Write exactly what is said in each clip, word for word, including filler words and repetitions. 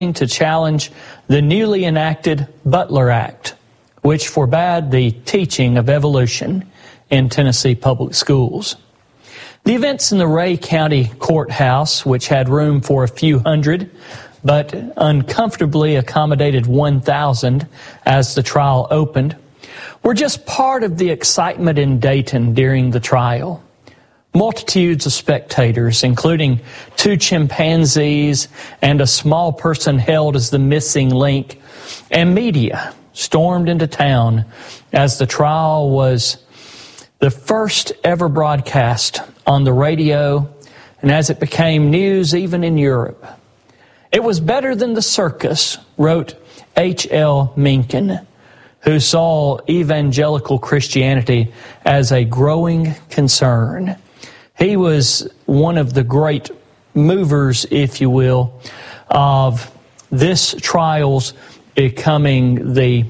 to challenge the newly enacted Butler Act, which forbade the teaching of evolution in Tennessee public schools. The events in the Ray County Courthouse, which had room for a few hundred, but uncomfortably accommodated one thousand as the trial opened, were just part of the excitement in Dayton during the trial. Multitudes of spectators, including two chimpanzees and a small person held as the missing link, and media stormed into town as the trial was the first ever broadcast on the radio and as it became news even in Europe. It was better than the circus, wrote H L Mencken, who saw evangelical Christianity as a growing concern. He was one of the great movers, if you will, of this trial's becoming the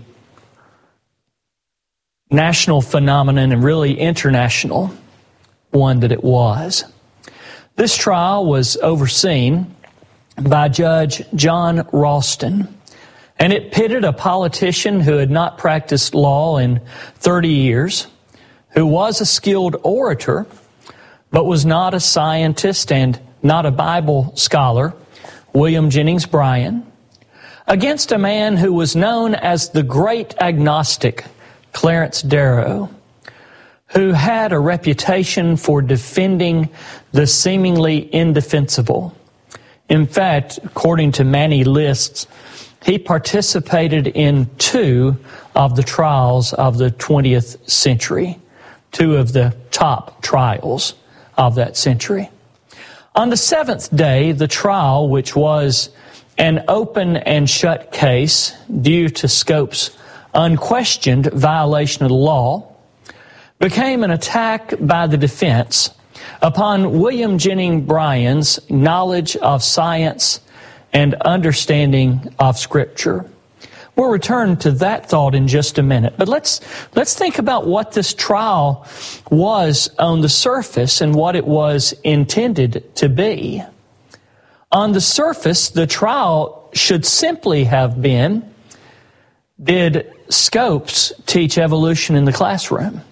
national phenomenon and really international one that it was. This trial was overseen by Judge John Ralston, and it pitted a politician who had not practiced law in thirty years, who was a skilled orator, but was not a scientist and not a Bible scholar, William Jennings Bryan, against a man who was known as the great agnostic, Clarence Darrow, who had a reputation for defending the seemingly indefensible. In fact, according to many lists, he participated in two of the trials of the twentieth century, two of the top trials of that century. On the seventh day, the trial, which was an open and shut case due to Scope's unquestioned violation of the law, became an attack by the defense upon William Jennings Bryan's knowledge of science and understanding of Scripture. We'll return to that thought in just a minute. But let's let's think about what this trial was on the surface and what it was intended to be. On the surface, the trial should simply have been, did Scopes teach evolution in the classroom?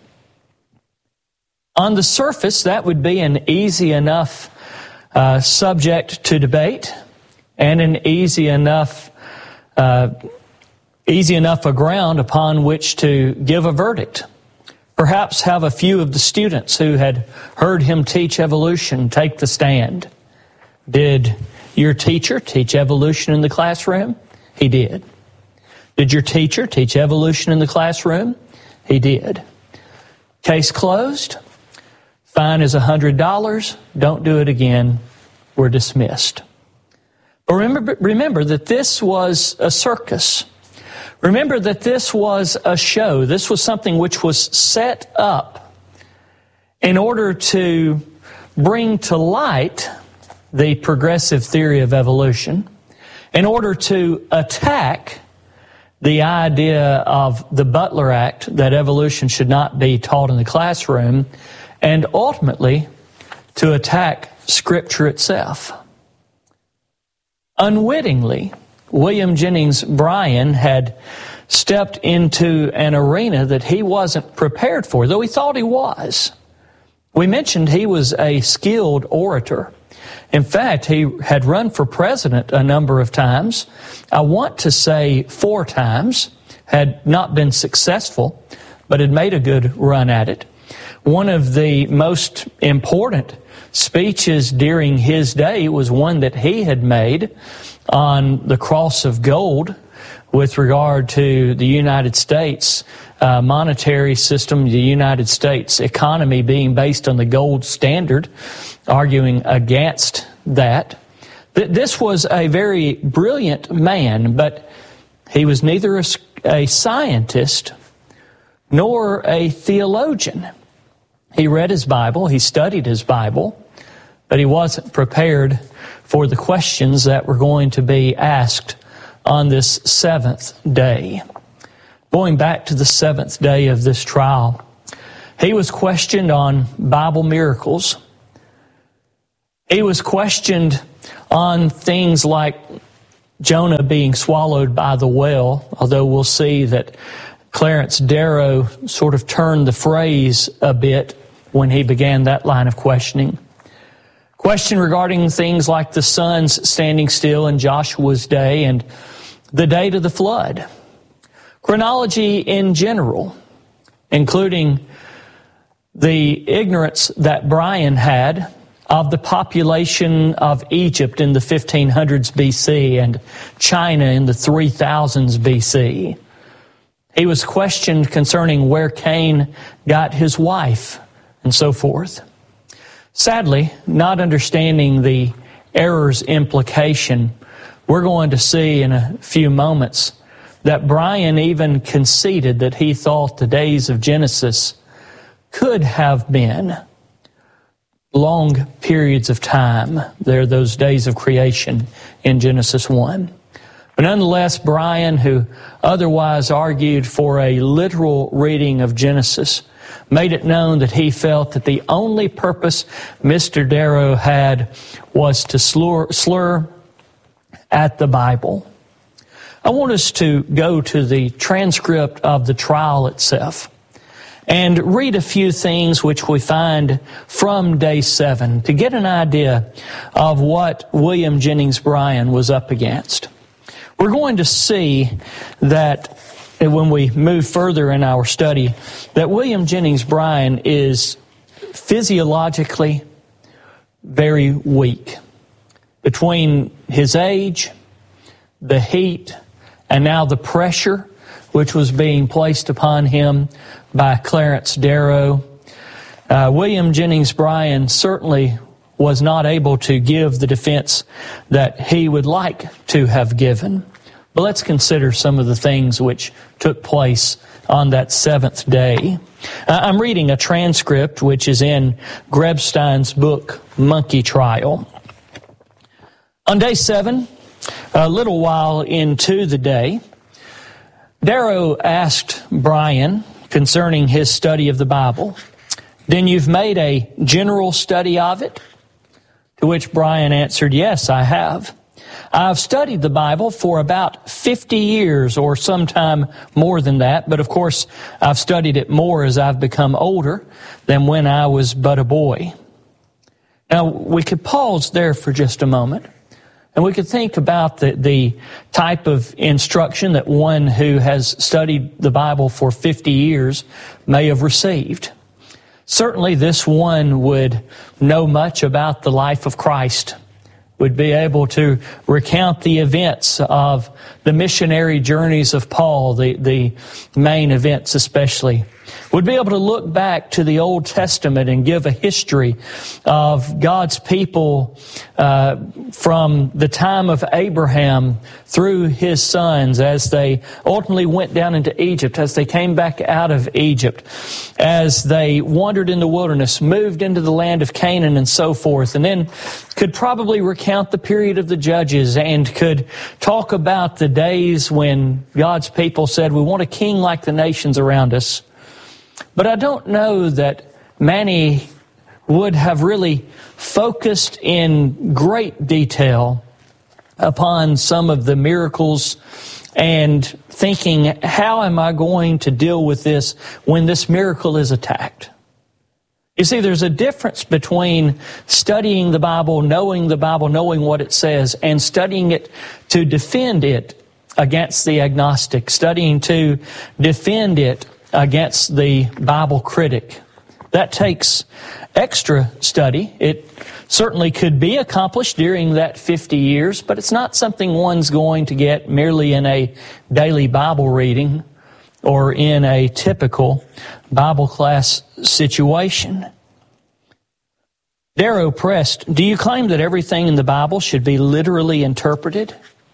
On the surface, that would be an easy enough uh, subject to debate and an easy enough uh, easy enough a ground upon which to give a verdict. Perhaps have a few of the students who had heard him teach evolution take the stand. Did your teacher teach evolution in the classroom? He did. Did your teacher teach evolution in the classroom? He did. Case closed. Fine is one hundred dollars. Don't do it again. We're dismissed. But remember, remember that this was a circus. Remember that this was a show. This was something which was set up in order to bring to light the progressive theory of evolution, in order to attack the idea of the Butler Act that evolution should not be taught in the classroom, and ultimately to attack Scripture itself. Unwittingly, William Jennings Bryan had stepped into an arena that he wasn't prepared for, though he thought he was. We mentioned he was a skilled orator. In fact, he had run for president a number of times. I want to say four times, had not been successful, but had made a good run at it. One of the most important speeches during his day was one that he had made on the Cross of Gold with regard to the United States uh, monetary system, the United States economy being based on the gold standard, arguing against that. This was a very brilliant man, but he was neither a, a scientist nor a theologian. He read his Bible, he studied his Bible, but he wasn't prepared for the questions that were going to be asked on this seventh day. Going back to the seventh day of this trial, he was questioned on Bible miracles. He was questioned on things like Jonah being swallowed by the whale, although we'll see that Clarence Darrow sort of turned the phrase a bit when he began that line of questioning. Question regarding things like the sun's standing still in Joshua's day and the date of the flood. Chronology in general, including the ignorance that Brian had of the population of Egypt in the fifteen hundreds B C and China in the three thousands B C. He was questioned concerning where Cain got his wife and so forth. Sadly, not understanding the error's implication, we're going to see in a few moments that Brian even conceded that he thought the days of Genesis could have been long periods of time. There are those days of creation in Genesis one. But nonetheless, Brian, who otherwise argued for a literal reading of Genesis, made it known that he felt that the only purpose Mister Darrow had was to slur, slur at the Bible. I want us to go to the transcript of the trial itself and read a few things which we find from day seven to get an idea of what William Jennings Bryan was up against. We're going to see that when we move further in our study, that William Jennings Bryan is physiologically very weak. Between his age, the heat, and now the pressure which was being placed upon him by Clarence Darrow, uh, William Jennings Bryan certainly was not able to give the defense that he would like to have given. But let's consider some of the things which took place on that seventh day. Uh, I'm reading a transcript which is in Grebstein's book, Monkey Trial. On day seven, a little while into the day, Darrow asked Bryan concerning his study of the Bible, "Then you've made a general study of it?" To which Bryan answered, "Yes, I have. I've studied the Bible for about fifty years or sometime more than that, but of course I've studied it more as I've become older than when I was but a boy." Now, we could pause there for just a moment, and we could think about the, the type of instruction that one who has studied the Bible for fifty years may have received. Certainly this one would know much about the life of Christ, would be able to recount the events of the missionary journeys of Paul, the, the main events especially. Would be able to look back to the Old Testament and give a history of God's people uh, from the time of Abraham through his sons as they ultimately went down into Egypt, as they came back out of Egypt, as they wandered in the wilderness, moved into the land of Canaan and so forth, and then could probably recount the period of the Judges and could talk about the days when God's people said, "We want a king like the nations around us." But I don't know that many would have really focused in great detail upon some of the miracles and thinking, how am I going to deal with this when this miracle is attacked? You see, there's a difference between studying the Bible, knowing the Bible, knowing what it says, and studying it to defend it against the agnostic, studying to defend it against the Bible critic. That takes extra study. It certainly could be accomplished during that fifty years, but it's not something one's going to get merely in a daily Bible reading or in a typical Bible class situation. Darrow pressed, "Do you claim that everything in the Bible should be literally interpreted?"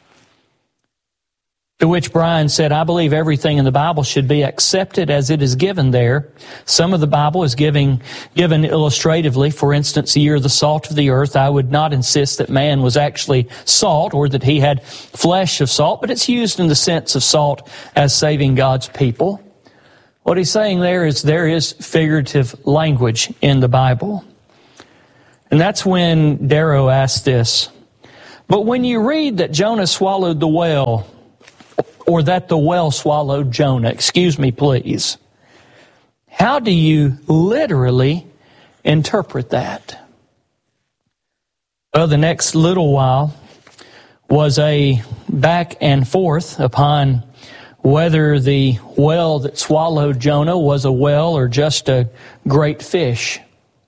To which Bryan said, "I believe everything in the Bible should be accepted as it is given there. Some of the Bible is giving, given illustratively. For instance, you're the salt of the earth. I would not insist that man was actually salt or that he had flesh of salt, but it's used in the sense of salt as saving God's people." What he's saying there is there is figurative language in the Bible. And that's when Darrow asked this, But when you read that Jonah swallowed the whale, or that the whale swallowed Jonah, excuse me please, how do you literally interpret that? Well, the next little while was a back and forth upon whether the whale that swallowed Jonah was a whale or just a great fish.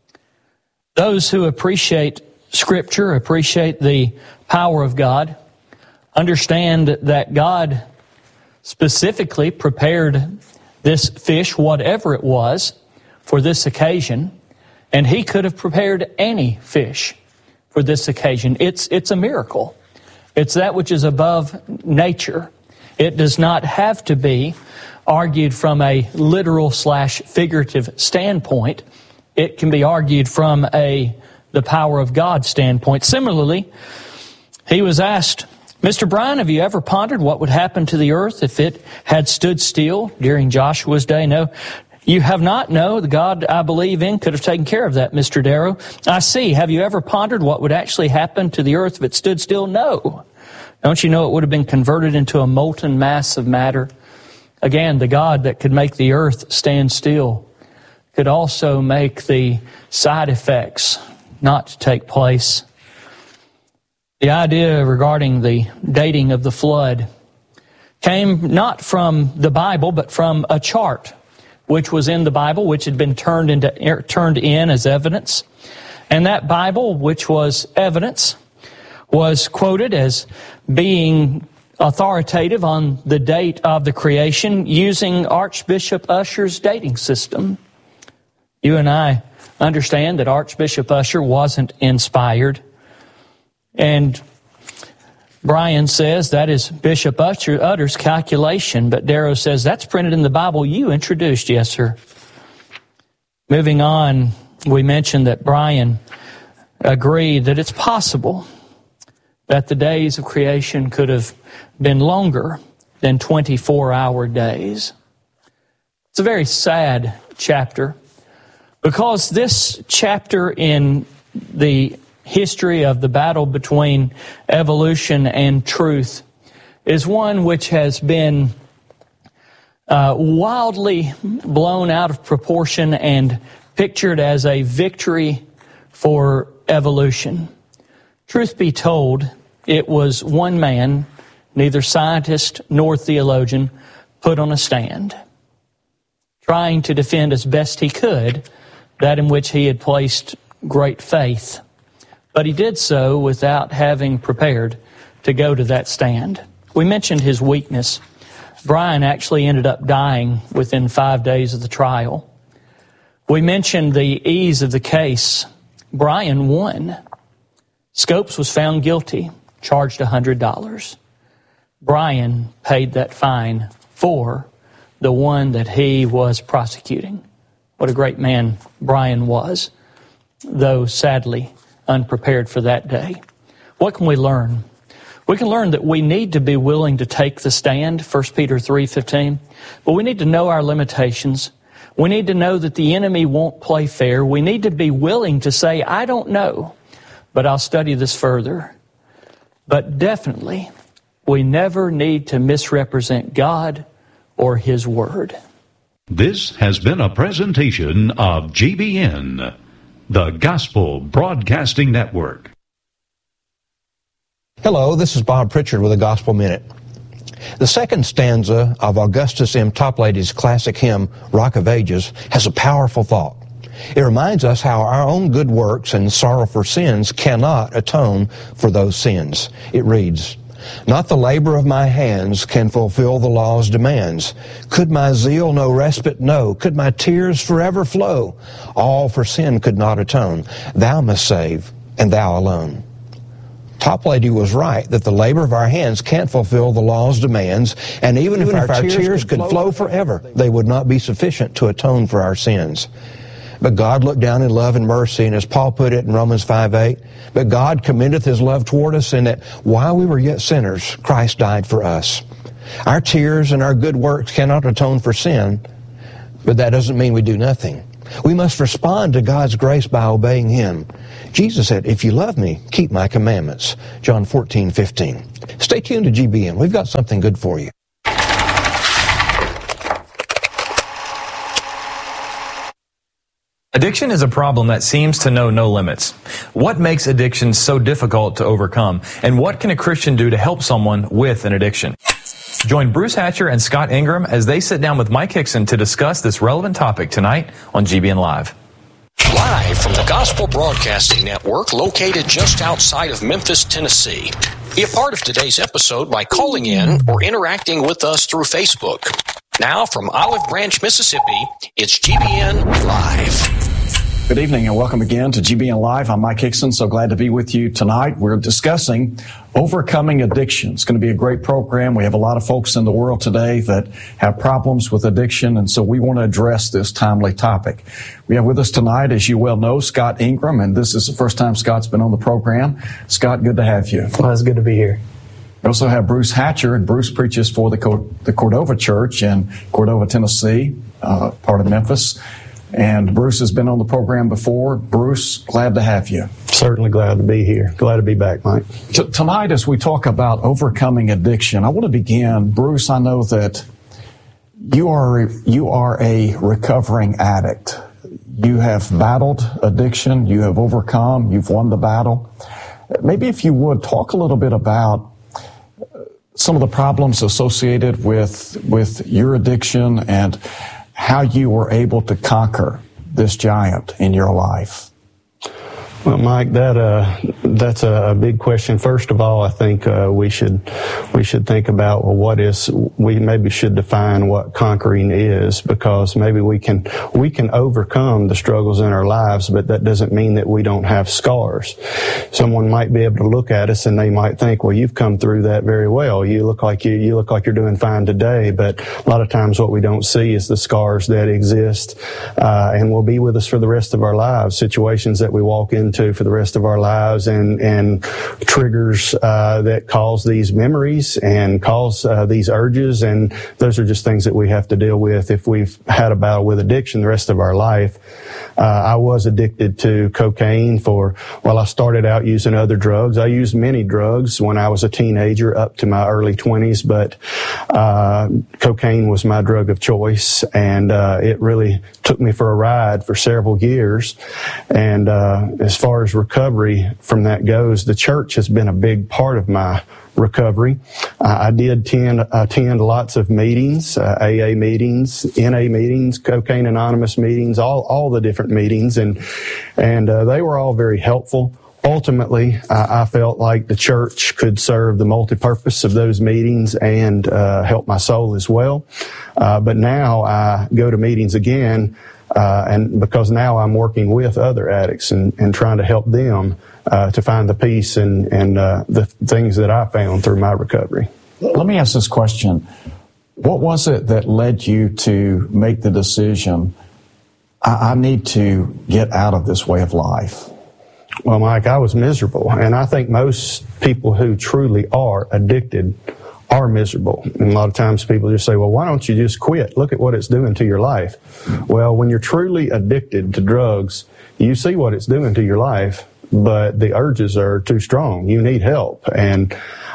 Those who appreciate Scripture, appreciate the power of God, understand that God specifically prepared this fish, whatever it was, for this occasion, and He could have prepared any fish for this occasion. It's, it's a miracle. It's that which is above nature. It does not have to be argued from a literal slash figurative standpoint. It can be argued from a the power of God standpoint. Similarly, he was asked, Mister Bryan, have you ever pondered what would happen to the earth if it had stood still during Joshua's day? No, you have not. No, the God I believe in could have taken care of that, Mister Darrow. I see. Have you ever pondered what would actually happen to the earth if it stood still? No. Don't you know it would have been converted into a molten mass of matter? Again, the God that could make the earth stand still could also make the side effects not to take place. The idea regarding the dating of the flood came not from the Bible, but from a chart which was in the Bible, which had been turned into turned in as evidence. And that Bible, which was evidence, was quoted as being authoritative on the date of the creation using Archbishop Usher's dating system. You and I understand that Archbishop Usher wasn't inspired. And Bryan says that is Bishop Usher, Utter's calculation, but Darrow says that's printed in the Bible you introduced. Yes, sir. Moving on, we mentioned that Bryan agreed that it's possible that the days of creation could have been longer than twenty-four hour days. It's a very sad chapter, because this chapter in the history of the battle between evolution and truth is one which has been uh, wildly blown out of proportion and pictured as a victory for evolution. Truth be told, it was one man, neither scientist nor theologian, put on a stand, trying to defend as best he could that in which he had placed great faith. But he did so without having prepared to go to that stand. We mentioned his weakness. Bryan actually ended up dying within five days of the trial. We mentioned the ease of the case. Bryan won. Scopes was found guilty, charged one hundred dollars. Bryan paid that fine for the one that he was prosecuting. What a great man Bryan was, though sadly unprepared for that day. What can we learn? We can learn that we need to be willing to take the stand, First Peter three fifteen, but we need to know our limitations. We need to know that the enemy won't play fair. We need to be willing to say, I don't know, but I'll study this further. But definitely, we never need to misrepresent God or His Word. This has been a presentation of G B N, the Gospel Broadcasting Network. Hello, this is Bob Pritchard with the Gospel Minute. The second stanza of Augustus M. Toplady's classic hymn, Rock of Ages, has a powerful thought. It reminds us how our own good works and sorrow for sins cannot atone for those sins. It reads, Not the labor of my hands can fulfill the law's demands. Could my zeal no respite know? Could my tears forever flow? All for sin could not atone. Thou must save, and thou alone. Toplady was right that the labor of our hands can't fulfill the law's demands, and even, even if, if our tears, tears could flow, flow forever, they would not be sufficient to atone for our sins. But God looked down in love and mercy, and as Paul put it in Romans five eight, but God commendeth His love toward us in that while we were yet sinners, Christ died for us. Our tears and our good works cannot atone for sin, but that doesn't mean we do nothing. We must respond to God's grace by obeying Him. Jesus said, if you love me, keep my commandments. John fourteen fifteen. Stay tuned to G B N. We've got something good for you. Addiction is a problem that seems to know no limits. What makes addiction so difficult to overcome? And what can a Christian do to help someone with an addiction? Join Bruce Hatcher and Scott Ingram as they sit down with Mike Hickson to discuss this relevant topic tonight on G B N Live. Live from the Gospel Broadcasting Network, located just outside of Memphis, Tennessee. Be a part of today's episode by calling in or interacting with us through Facebook. Now from Olive Branch, Mississippi, it's G B N Live. Good evening and welcome again to G B N Live. I'm Mike Hickson. So glad to be with you tonight. We're discussing overcoming addiction. It's going to be a great program. We have a lot of folks in the world today that have problems with addiction, and so we want to address this timely topic. We have with us tonight, as you well know, Scott Ingram, and this is the first time Scott's been on the program. Scott, good to have you. Well, it's good to be here. We also have Bruce Hatcher, and Bruce preaches for the Co- the Cordova Church in Cordova, Tennessee, uh, part of Memphis. And Bruce has been on the program before. Bruce, glad to have you. Certainly glad to be here. Glad to be back, Mike. T- tonight, as we talk about overcoming addiction, I want to begin. Bruce, I know that you are you are a recovering addict. You have battled addiction. You have overcome. You've won the battle. Maybe if you would, talk a little bit about some of the problems associated with with your addiction and how you were able to conquer this giant in your life. Well, Mike, that uh, that's a big question. First of all, I think uh, we should we should think about well, what is we maybe should define what conquering is, because maybe we can we can overcome the struggles in our lives, but that doesn't mean that we don't have scars. Someone might be able to look at us and they might think, well, you've come through that very well. You look like you you look like you're doing fine today. But a lot of times, what we don't see is the scars that exist uh, and will be with us for the rest of our lives. Situations that we walk into for the rest of our lives, and and triggers uh, that cause these memories and cause uh, these urges, and those are just things that we have to deal with if we've had a battle with addiction the rest of our life. Uh, I was addicted to cocaine for, well, I started out using other drugs. I used many drugs when I was a teenager up to my early twenties, but uh, cocaine was my drug of choice, and uh, it really took me for a ride for several years. And uh, as far as recovery from that goes, the church has been a big part of my recovery. Uh, I did tend, attend lots of meetings, uh, A A meetings, N A meetings, Cocaine Anonymous meetings, all, all the different meetings, and, and, uh, they were all very helpful. Ultimately, I, I felt like the church could serve the multi-purpose of those meetings and, uh, help my soul as well. Uh, but now I go to meetings again, uh, and because now I'm working with other addicts and, and trying to help them Uh, to find the peace and, and uh, the things that I found through my recovery. Let me ask this question. What was it that led you to make the decision, I, I need to get out of this way of life? Well, Mike, I was miserable, and I think most people who truly are addicted are miserable. And a lot of times people just say, well, why don't you just quit? Look at what it's doing to your life. Well, when you're truly addicted to drugs, you see what it's doing to your life, but the urges are too strong. You need help. And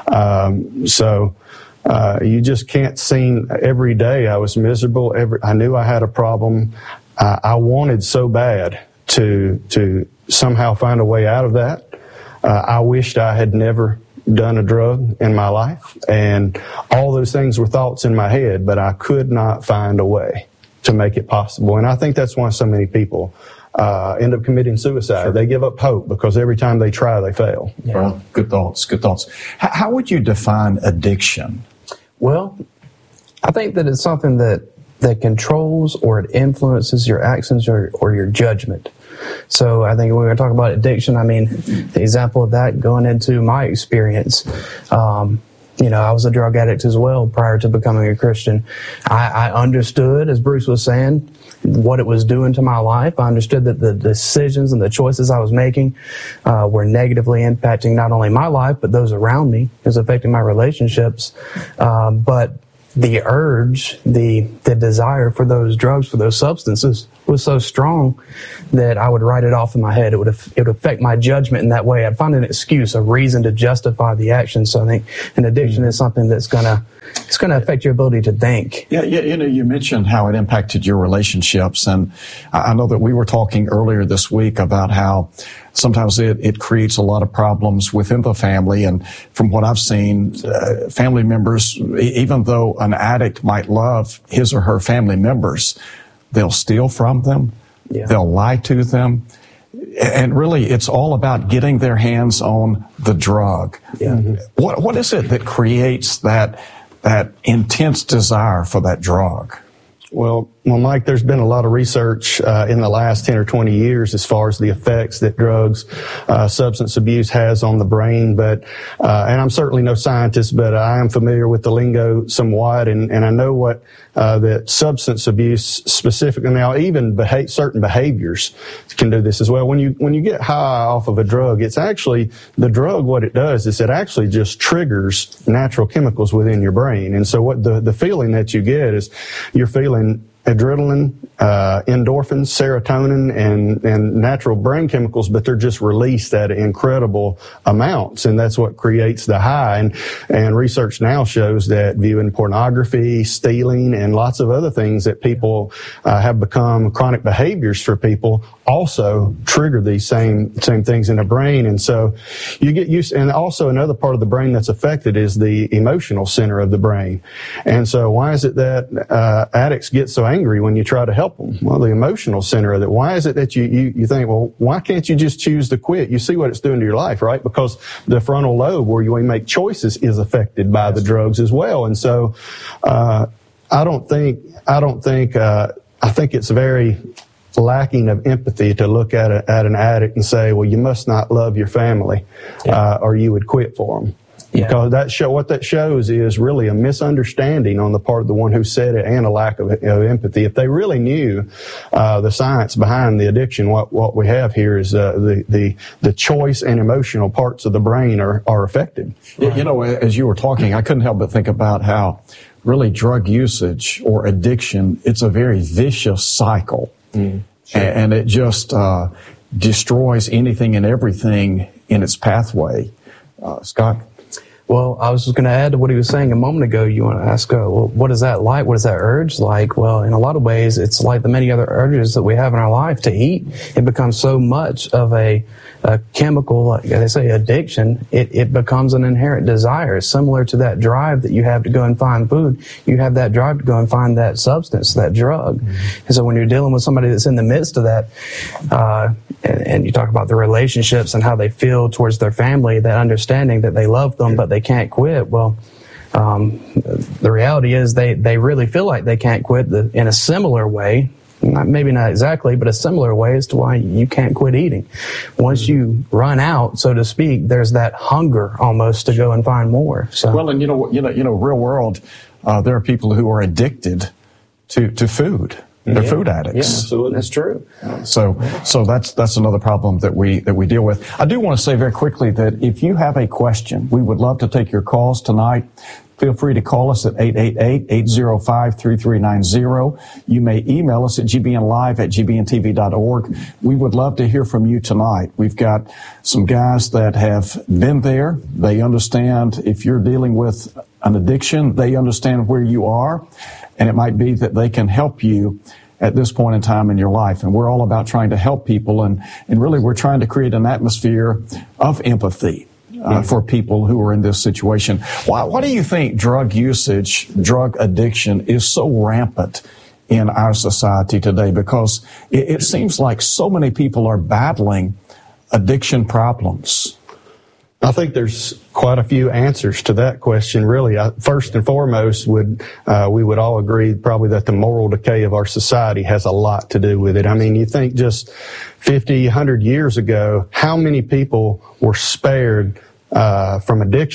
um, so uh, you just can't seem, every day I was miserable. Every, I knew I had a problem. Uh, I wanted so bad to to somehow find a way out of that. Uh, I wished I had never done a drug in my life. And all those things were thoughts in my head, but I could not find a way to make it possible. And I think that's why so many people Uh, end up committing suicide. Sure. They give up hope because every time they try, they fail. Yeah. Well, good thoughts, good thoughts. H- how would you define addiction? Well, I think that it's something that, that controls or it influences your actions or, or your judgment. So I think when we're talking about addiction, I mean, the example of that going into my experience, um, you know, I was a drug addict as well prior to becoming a Christian. I, I understood, as Bruce was saying, what it was doing to my life. I understood that the decisions and the choices I was making uh, were negatively impacting not only my life, but those around me. It was affecting my relationships. Uh, but the urge, the the desire for those drugs, for those substances was so strong that I would write it off in my head. It would it would affect my judgment in that way. I'd find an excuse, a reason to justify the action. So I think an addiction is something that's gonna it's gonna affect your ability to think. Yeah, yeah. You know, you mentioned how it impacted your relationships, and I know that we were talking earlier this week about how sometimes it, it creates a lot of problems within the family. And from what I've seen, uh, family members, even though an addict might love his or her family members, they'll steal from them. Yeah. They'll lie to them. And really, it's all about getting their hands on the drug. Yeah. What, what is it that creates that, that intense desire for that drug? Well, well, Mike, there's been a lot of research uh, in the last ten or twenty years as far as the effects that drugs, uh, substance abuse has on the brain. But, uh, and I'm certainly no scientist, but I am familiar with the lingo somewhat, and, and I know what uh, that substance abuse specifically. Now, even beha- certain behaviors can do this as well. When you when you get high off of a drug, it's actually the drug. What it does is it actually just triggers natural chemicals within your brain, and so what the the feeling that you get is you're feeling adrenaline, uh, endorphins, serotonin, and, and natural brain chemicals, but they're just released at incredible amounts, and that's what creates the high. And, and research now shows that viewing pornography, stealing, and lots of other things that people uh, have become chronic behaviors for people also trigger these same same things in the brain. And so you get used, and also another part of the brain that's affected is the emotional center of the brain. And so why is it that uh, addicts get so angry when you try to help them? Well, the emotional center of it. Why is it that you, you, you think, well, why can't you just choose to quit? You see what it's doing to your life, right? Because the frontal lobe where you make choices is affected by the drugs as well. And so uh, I don't think, I don't think, uh, I think it's very lacking of empathy to look at a, at an addict and say, well, you must not love your family, yeah. uh, or you would quit for them. Yeah. Because that show, what that shows is really a misunderstanding on the part of the one who said it and a lack of, of empathy. If they really knew uh, the science behind the addiction, what what we have here is uh, the the the choice and emotional parts of the brain are are affected. Right. You know, as you were talking, I couldn't help but think about how really drug usage or addiction, it's a very vicious cycle. Mm, sure. And it just uh, destroys anything and everything in its pathway. Uh, Scott? Well, I was just going to add to what he was saying a moment ago. You want to ask, uh, well, what is that like? What is that urge like? Well, in a lot of ways, it's like the many other urges that we have in our life to eat. It becomes so much of a, a chemical, like they say, addiction. It, it becomes an inherent desire, similar to that drive that you have to go and find food. You have that drive to go and find that substance, that drug. Mm-hmm. And so when you're dealing with somebody that's in the midst of that, uh, and, and you talk about the relationships and how they feel towards their family, that understanding that they love them, but they can't quit. Well, um, the reality is they, they really feel like they can't quit the, in a similar way, not, maybe not exactly, but a similar way as to why you can't quit eating. Once you run out, so to speak, there's that hunger almost to go and find more. So. Well, and you know, you know, you know, real world, uh, there are people who are addicted to, to food. They're yeah. food addicts. Yeah, absolutely. That's true. So, so that's, that's another problem that we, that we deal with. I do want to say very quickly that if you have a question, we would love to take your calls tonight. Feel free to call us at eight eight eight, eight zero five, three three nine zero. You may email us at g b n live at g b n t v dot org. We would love to hear from you tonight. We've got some guys that have been there. They understand if you're dealing with an addiction, they understand where you are. And it might be that they can help you at this point in time in your life. And we're all about trying to help people. And, and really, we're trying to create an atmosphere of empathy uh, mm-hmm. for people who are in this situation. Why, why do you think drug usage, drug addiction is so rampant in our society today? Because it, it seems like so many people are battling addiction problems. I think there's quite a few answers to that question, really. I, first and foremost, would uh, we would all agree probably that the moral decay of our society has a lot to do with it. I mean, you think just fifty, one hundred years ago, how many people were spared uh, from addiction?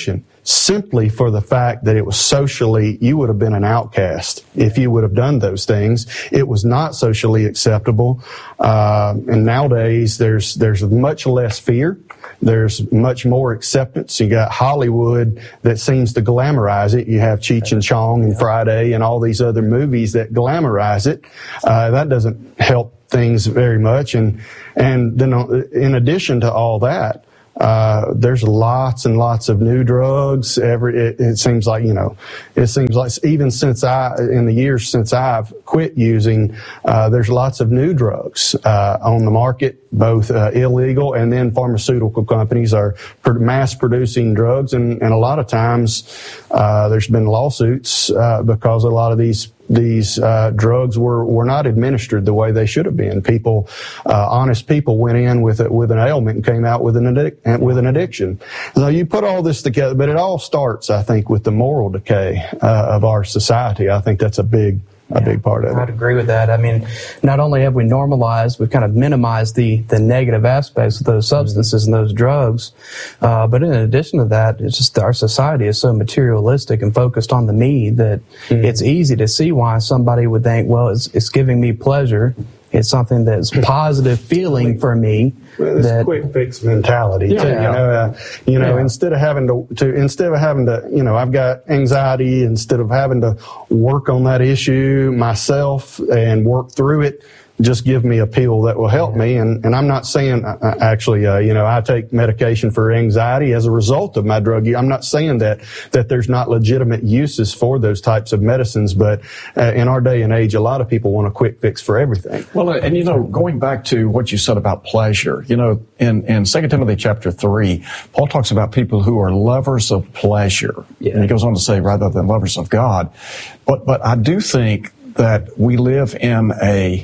simply for the fact that it was socially, you would have been an outcast if you would have done those things. It was not socially acceptable. Uh, and nowadays there's, there's much less fear. There's much more acceptance. You got Hollywood that seems to glamorize it. You have Cheech and Chong and Friday and all these other movies that glamorize it. Uh, that doesn't help things very much. And, and then in addition to all that, Uh, there's lots and lots of new drugs. Every, it, it seems like, you know, it seems like even since I, in the years since I've quit using, uh, there's lots of new drugs, uh, on the market, both, uh, illegal and then pharmaceutical companies are mass producing drugs. And, and a lot of times, uh, there's been lawsuits, uh, because a lot of these These uh, drugs were, were not administered the way they should have been. People, uh, honest people, went in with a, with an ailment and came out with an addic- with an addiction. So you put all this together, but it all starts, I think, with the moral decay uh, of our society. I think that's a big a yeah, big part of it. I'd agree with that. I mean, not only have we normalized, we've kind of minimized the, the negative aspects of those substances mm-hmm. and those drugs, uh, but in addition to that, it's just our society is so materialistic and focused on the me that mm-hmm. it's easy to see why somebody would think, well, it's, it's giving me pleasure. It's something that's positive feeling for me. Well, this that, quick fix mentality. Yeah, too, yeah. You know, uh, you know, yeah. instead of having to, to, instead of having to, you know, I've got anxiety, instead of having to work on that issue myself and work through it, just give me a pill that will help me. And, and I'm not saying, uh, actually, uh, you know, I take medication for anxiety as a result of my drug use. I'm not saying that, that there's not legitimate uses for those types of medicines, but uh, in our day and age, a lot of people want a quick fix for everything. Well, and you know, going back to what you said about pleasure, you know, in, in Second Timothy chapter three, Paul talks about people who are lovers of pleasure. Yeah. And he goes on to say, rather than lovers of God. But, but I do think that we live in a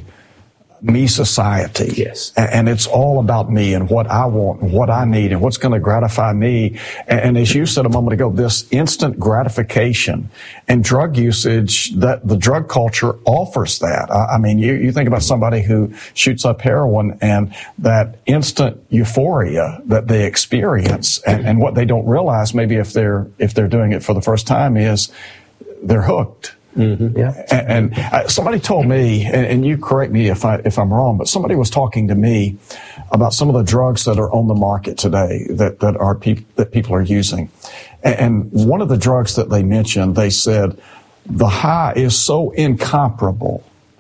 me society. Yes. And it's all about me and what I want and what I need and what's going to gratify me. And as you said a moment ago, this instant gratification and drug usage, that the drug culture offers that. I mean, you, you think about somebody who shoots up heroin and that instant euphoria that they experience and, and what they don't realize maybe if they're, if they're doing it for the first time is they're hooked. Mm-hmm. Yeah. And, and uh, somebody told me, and, and you correct me if I if I'm wrong, but somebody was talking to me about some of the drugs that are on the market today that that are peop- that people are using, and, and one of the drugs that they mentioned, they said the high is so incomparable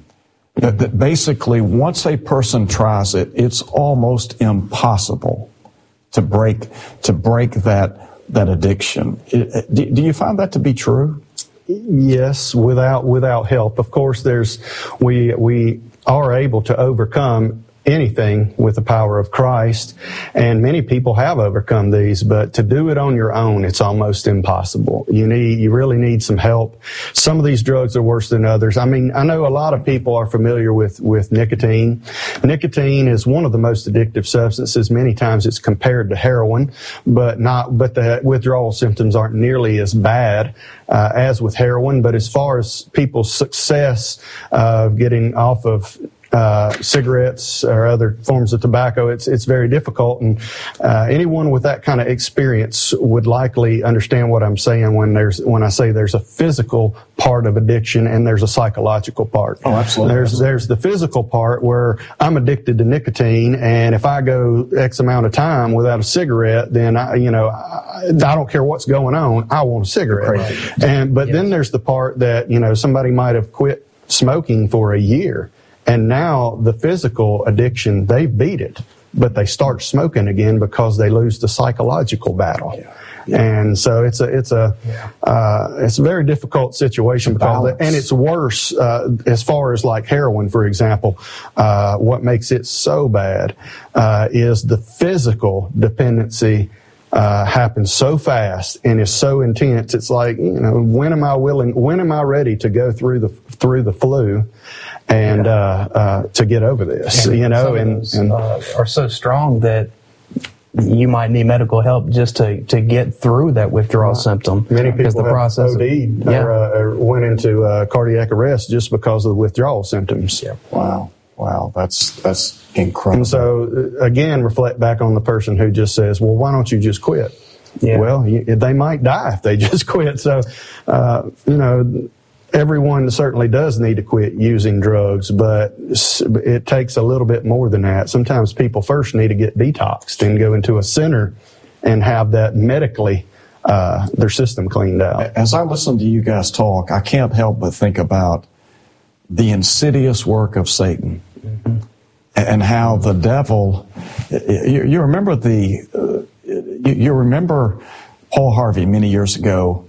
that, that basically once a person tries it, it's almost impossible to break to break that that addiction. It, do, do you find that to be true? Yes, without without help. Of course, there's we we are able to overcome anything with the power of Christ, and many people have overcome these, but to do it on your own, it's almost impossible. You need, you really need some help. Some of these drugs are worse than others. I mean, I know a lot of people are familiar with, with nicotine. Nicotine is one of the most addictive substances. Many times it's compared to heroin, but not, but the withdrawal symptoms aren't nearly as bad uh, as with heroin. But as far as people's success of uh, getting off of Uh, cigarettes or other forms of tobacco, it's it's very difficult, and uh, anyone with that kind of experience would likely understand what I'm saying when there's when I say there's a physical part of addiction and there's a psychological part. Oh, absolutely. There's there's the physical part where I'm addicted to nicotine, and if I go X amount of time without a cigarette, then I you know I, I don't care what's going on, I want a cigarette. Right. And but yes. Then there's the part that you know somebody might have quit smoking for a year. And now the physical addiction, they've beat it, but they start smoking again because they lose the psychological battle. Yeah. Yeah. And so it's a, it's a, yeah. uh, it's a very difficult situation because, and it's worse, uh, as far as like heroin, for example. Uh, what makes it so bad, uh, is the physical dependency Uh, happens so fast and is so intense. It's like, you know, when am I willing, when am I ready to go through the, through the flu and, yeah. uh, uh, to get over this, and you know, and, and uh, are so strong that you might need medical help just to, to get through that withdrawal right. symptom. Many people the have process O D'd of, yeah. or, uh, or went into uh, cardiac arrest just because of the withdrawal symptoms. Yeah. Wow. Wow, that's that's incredible. And so, again, reflect back on the person who just says, well, why don't you just quit? Yeah. Well, you, they might die if they just quit. So, uh, you know, everyone certainly does need to quit using drugs, but it takes a little bit more than that. Sometimes people first need to get detoxed and go into a center and have that medically, uh, their system cleaned out. As I listen to you guys talk, I can't help but think about the insidious work of Satan. Mm-hmm. And how the devil, you, you remember the, uh, you, you remember Paul Harvey many years ago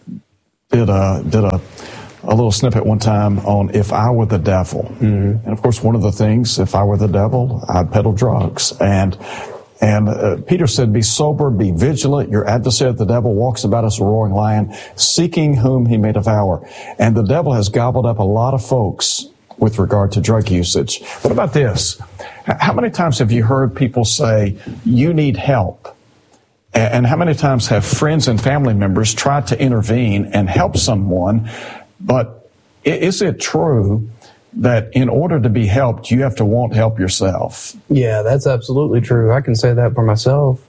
did a, did a, a little snippet one time on If I Were the Devil. Mm-hmm. And of course, one of the things, if I were the devil, I'd peddle drugs. And, and uh, Peter said, be sober, be vigilant. Your adversary, the devil, walks about as a roaring lion, seeking whom he may devour. And the devil has gobbled up a lot of folks with regard to drug usage. What about this? How many times have you heard people say, you need help? And how many times have friends and family members tried to intervene and help someone? But is it true that in order to be helped, you have to want help yourself? Yeah, that's absolutely true. I can say that for myself.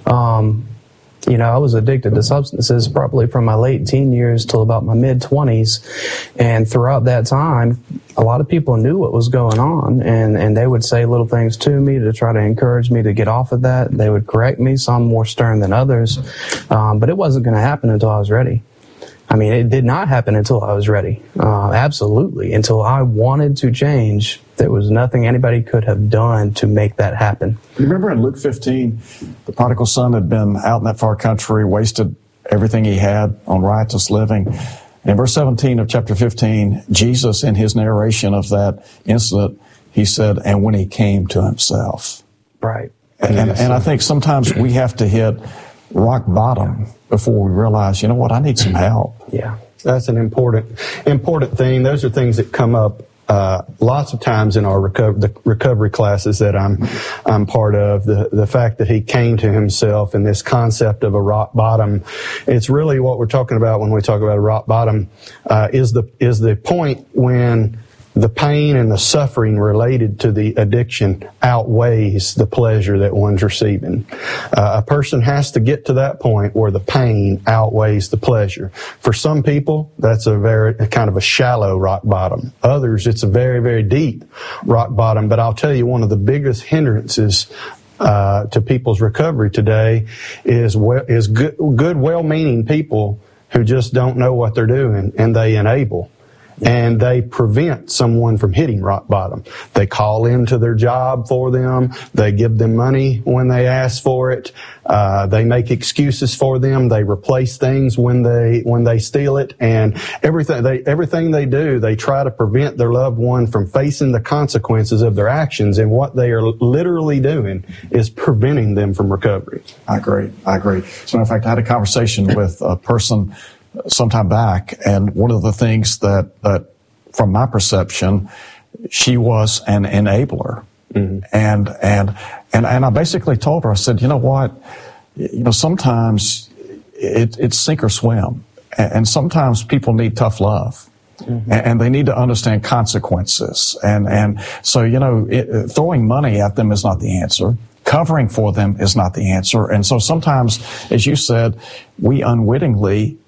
Um, You know, I was addicted to substances probably from my late teen years till about my mid-twenties. And throughout that time, a lot of people knew what was going on, and, and they would say little things to me to try to encourage me to get off of that. They would correct me, some more stern than others. Um, but it wasn't going to happen until I was ready. I mean, it did not happen until I was ready. Uh, absolutely. Until I wanted to change, there was nothing anybody could have done to make that happen. You remember in Luke fifteen, the prodigal son had been out in that far country, wasted everything he had on riotous living. And in verse seventeen of chapter fifteen, Jesus, in his narration of that incident, he said, and when he came to himself. Right. And, and, and I think sometimes we have to hit rock bottom before we realize, you know what, I need some help. Yeah. That's an important, important thing. Those are things that come up uh, lots of times in our recovery, the recovery classes that I'm, I'm part of. The, the fact that he came to himself and this concept of a rock bottom, it's really what we're talking about when we talk about a rock bottom, uh, is the, is the point when the pain and the suffering related to the addiction outweighs the pleasure that one's receiving. Uh, a person has to get to that point where the pain outweighs the pleasure. For some people, that's a very a kind of a shallow rock bottom. Others, it's a very, very deep rock bottom. But I'll tell you, one of the biggest hindrances uh, to people's recovery today is well, is good, good, well-meaning people who just don't know what they're doing, and they enable. And they prevent someone from hitting rock bottom. They call into their job for them. They give them money when they ask for it. Uh, they make excuses for them. They replace things when they, when they steal it. And everything they, everything they do, they try to prevent their loved one from facing the consequences of their actions. And what they are literally doing is preventing them from recovery. I agree. I agree. So in fact, I had a conversation with a person sometime back, and one of the things that, that from my perception, she was an enabler. Mm-hmm. And, and, and, and I basically told her, I said, you know what, you know, sometimes it, it's sink or swim. And sometimes people need tough love. Mm-hmm. And they need to understand consequences. And, and so, you know, it, throwing money at them is not the answer. Covering for them is not the answer. And so sometimes, as you said, we unwittingly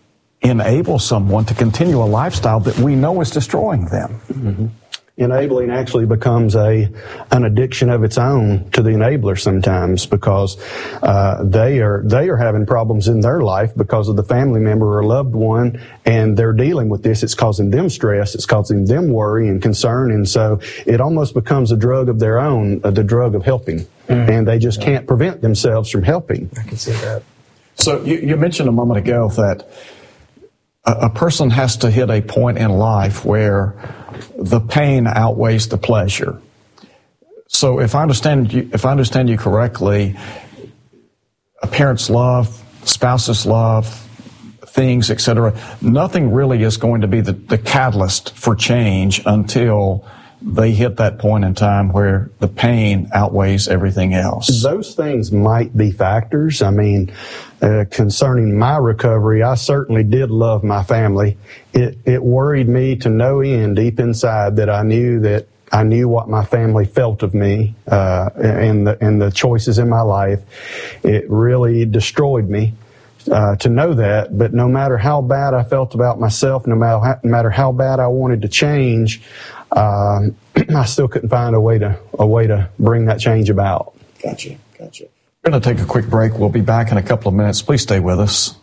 enable someone to continue a lifestyle that we know is destroying them. Mm-hmm. Enabling actually becomes a an addiction of its own to the enabler sometimes, because uh, they are they are having problems in their life because of the family member or loved one, and they're dealing with this. It's causing them stress. It's causing them worry and concern, and so it almost becomes a drug of their own, uh, the drug of helping, mm-hmm. and they just can't prevent themselves from helping. I can see that. So you, you mentioned a moment ago that a person has to hit a point in life where the pain outweighs the pleasure. So if I understand you, if I understand you correctly, a parent's love, spouse's love, things, et cetera, nothing really is going to be the, the catalyst for change until they hit that point in time where the pain outweighs everything else. Those things might be factors. I mean, uh, concerning my recovery, I certainly did love my family. It, it worried me to no end deep inside that I knew that I knew what my family felt of me, uh, and the, and the choices in my life. It really destroyed me, uh, to know that. But no matter how bad I felt about myself, no matter how, no matter how bad I wanted to change, um, I still couldn't find a way to, a way to bring that change about. Gotcha. Gotcha. We're going to take a quick break. We'll be back in a couple of minutes. Please stay with us.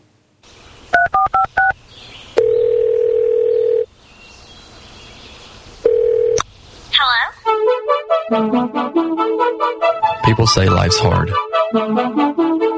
People say life's hard.